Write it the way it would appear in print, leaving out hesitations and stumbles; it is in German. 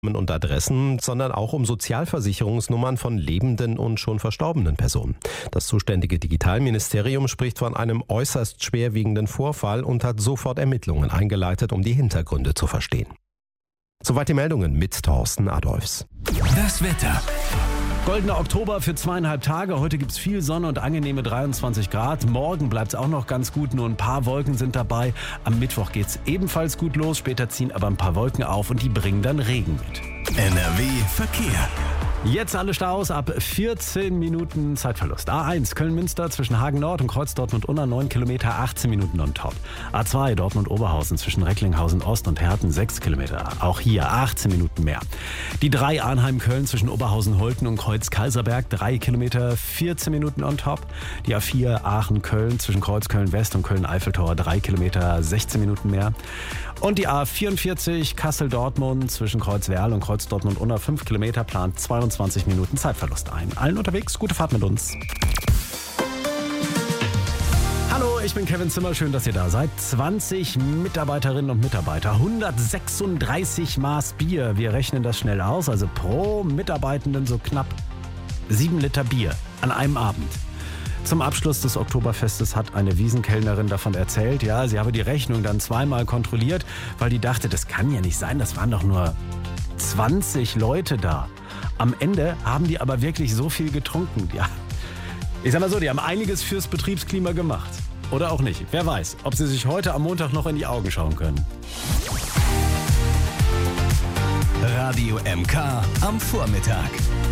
und Adressen, sondern auch um Sozialversicherungsnummern von lebenden und schon verstorbenen Personen. Das zuständige Digitalministerium spricht von einem äußerst schwerwiegenden Vorfall und hat sofort Ermittlungen eingeleitet, um die Hintergründe zu verstehen. Soweit die Meldungen mit Thorsten Adolfs. Das Wetter. Goldener Oktober für 2,5 Tage. Heute gibt es viel Sonne und angenehme 23 Grad. Morgen bleibt es auch noch ganz gut, nur ein paar Wolken sind dabei. Am Mittwoch geht es ebenfalls gut los, später ziehen aber ein paar Wolken auf und die bringen dann Regen mit. NRW Verkehr. Jetzt alle Staus ab 14 Minuten Zeitverlust. A1 Köln-Münster zwischen Hagen Nord und Kreuz Dortmund-Unna 9 Kilometer, 18 Minuten on top. A2 Dortmund-Oberhausen zwischen Recklinghausen Ost und Herten 6 Kilometer. Auch hier 18 Minuten mehr. Die 3 Arnheim-Köln zwischen Oberhausen-Holten und Kreuz-Kaiserberg 3 Kilometer, 14 Minuten on top. Die A4 Aachen-Köln zwischen Kreuz Köln-West und Köln-Eiffeltor 3 Kilometer, 16 Minuten mehr. Und die A44 Kassel-Dortmund zwischen Kreuz-Werl und Kreuz Dortmund-Unna 5 Kilometer plant 22 Minuten Zeitverlust ein. Allen unterwegs, gute Fahrt mit uns. Hallo, ich bin Kevin Zimmer, schön, dass ihr da seid. 20 Mitarbeiterinnen und Mitarbeiter, 136 Maß Bier. Wir rechnen das schnell aus, also pro Mitarbeitenden so knapp 7 Liter Bier an einem Abend. Zum Abschluss des Oktoberfestes hat eine Wiesenkellnerin davon erzählt, ja, sie habe die Rechnung dann zweimal kontrolliert, weil die dachte, das kann ja nicht sein, das waren doch nur 20 Leute da. Am Ende haben die aber wirklich so viel getrunken, ja. Ich sag mal so, die haben einiges fürs Betriebsklima gemacht. Oder auch nicht. Wer weiß, ob sie sich heute am Montag noch in die Augen schauen können. Radio MK am Vormittag.